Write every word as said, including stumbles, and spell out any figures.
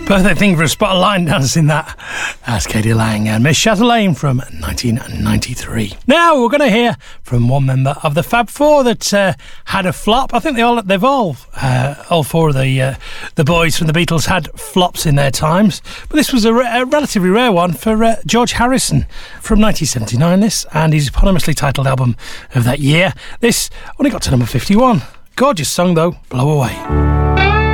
Perfect thing for a spot of line dancing, that. That's Katie Lang and Miss Chatelaine from nineteen ninety-three. Now we're going to hear from one member of the Fab Four that uh, had a flop. I think they all, they've all, uh, all four of the uh, the boys from the Beatles had flops in their times. But this was a, re- a relatively rare one for uh, George Harrison from nineteen seventy-nine, this, and his eponymously titled album of that year. This only got to number fifty-one. Gorgeous song, though. Blow Away.